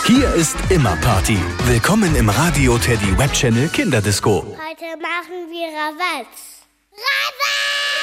Hier ist immer Party. Willkommen im Radio Teddy Web Channel Kinderdisco. Heute machen wir Rabatz.